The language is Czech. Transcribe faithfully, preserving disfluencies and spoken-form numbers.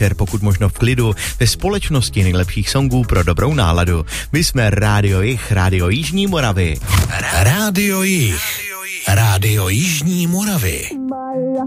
večer, pokud možno v klidu, ve společnosti nejlepších songů pro dobrou náladu. My jsme Rádio Jih, Rádio Jižní Moravy. Rádio Jih, Rádio Jižní Moravy.